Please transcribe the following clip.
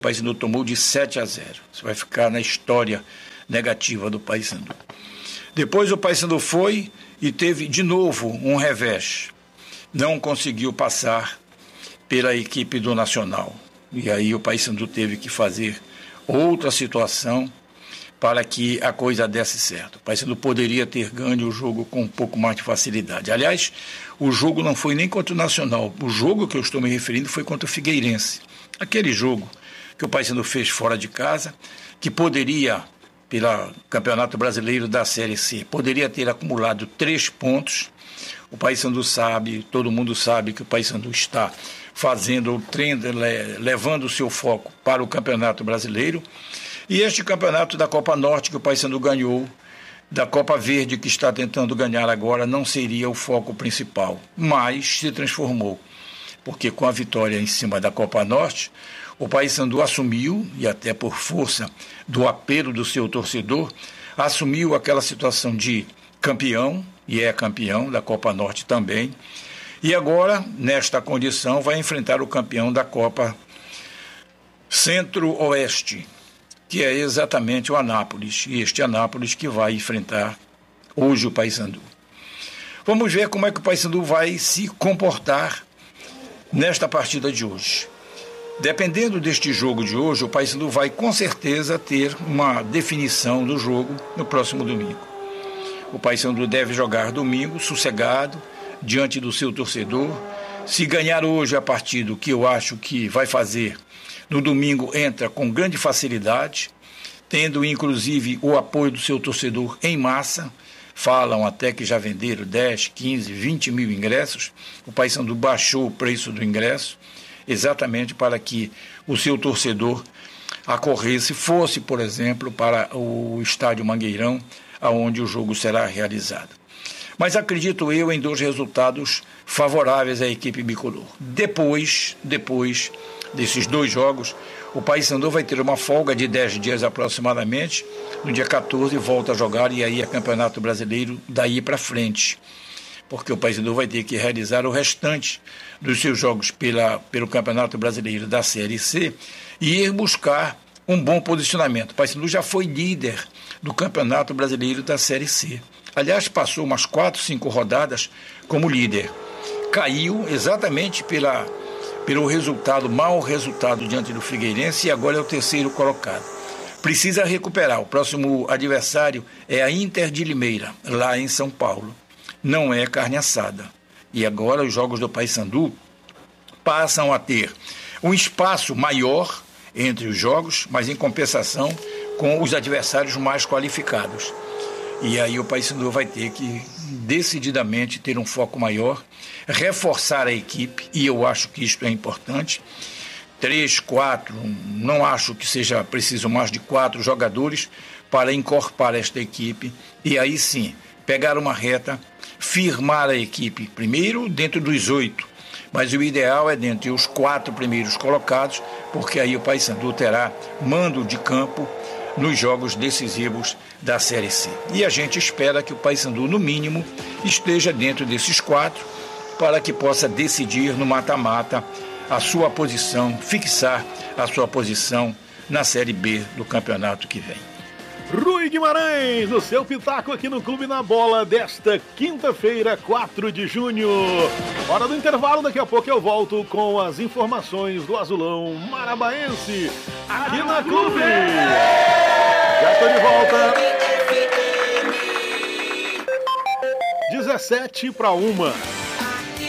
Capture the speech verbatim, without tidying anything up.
O Paysandu tomou de sete a zero. Isso vai ficar na história negativa do Paysandu. Depois o Paysandu foi e teve de novo um revés. Não conseguiu passar pela equipe do Nacional. E aí o Paysandu teve que fazer outra situação para que a coisa desse certo. O Paysandu poderia ter ganho o jogo com um pouco mais de facilidade. Aliás, o jogo não foi nem contra o Nacional. O jogo que eu estou me referindo foi contra o Figueirense. Aquele jogo que o Paysandu fez fora de casa, que poderia, pelo Campeonato Brasileiro da Série C, poderia ter acumulado três pontos. O Paysandu sabe, todo mundo sabe que o Paysandu está fazendo o trem, levando o seu foco para o Campeonato Brasileiro. E este campeonato da Copa Norte que o Paysandu ganhou, da Copa Verde que está tentando ganhar agora, não seria o foco principal, mas se transformou. Porque com a vitória em cima da Copa Norte, o Paysandu assumiu, e até por força do apelo do seu torcedor, assumiu aquela situação de campeão, e é campeão da Copa Norte também, e agora, nesta condição, vai enfrentar o campeão da Copa Centro-Oeste, que é exatamente o Anápolis, e este Anápolis que vai enfrentar hoje o Paysandu. Vamos ver como é que o Paysandu vai se comportar nesta partida de hoje. Dependendo deste jogo de hoje, o Paysandu vai com certeza ter uma definição do jogo no próximo domingo. O Paysandu deve jogar domingo, sossegado, diante do seu torcedor. Se ganhar hoje a partida, que eu acho que vai fazer, no domingo entra com grande facilidade, tendo inclusive o apoio do seu torcedor em massa. Falam até que já venderam dez, quinze, vinte mil ingressos. O Paysandu baixou o preço do ingresso, exatamente para que o seu torcedor acorresse, fosse, por exemplo, para o estádio Mangueirão, aonde o jogo será realizado. Mas acredito eu em dois resultados favoráveis à equipe bicolor. Depois, depois desses dois jogos, o Paysandu vai ter uma folga de dez dias aproximadamente. No dia quatorze volta a jogar, e aí é Campeonato Brasileiro daí para frente, porque o Paysandu vai ter que realizar o restante dos seus jogos pela, pelo Campeonato Brasileiro da Série C e ir buscar um bom posicionamento. O Paysandu já foi líder do Campeonato Brasileiro da Série C. Aliás, passou umas quatro, cinco rodadas como líder. Caiu exatamente pela, pelo resultado, mau resultado diante do Figueirense, e agora é o terceiro colocado. Precisa recuperar. O próximo adversário é a Inter de Limeira, lá em São Paulo. Não é carne assada. E agora os jogos do Paysandu passam a ter um espaço maior entre os jogos, mas em compensação com os adversários mais qualificados. E aí o Paysandu vai ter que decididamente ter um foco maior, reforçar a equipe, e eu acho que isto é importante. Três, quatro, não acho que seja preciso mais de quatro jogadores para encorpar esta equipe, e aí sim, pegar uma reta, firmar a equipe, primeiro dentro dos oito, mas o ideal é dentro dos quatro primeiros colocados, porque aí o Paysandu terá mando de campo nos jogos decisivos da Série C. E a gente espera que o Paysandu, no mínimo, esteja dentro desses quatro, para que possa decidir no mata-mata a sua posição, fixar a sua posição na Série B do campeonato que vem. Rui Guimarães, o seu pitaco aqui no Clube na Bola desta quinta-feira, quatro de junho. Hora do intervalo, daqui a pouco eu volto com as informações do Azulão Marabaense aqui na Clube. Já estou de volta. dezessete para uma.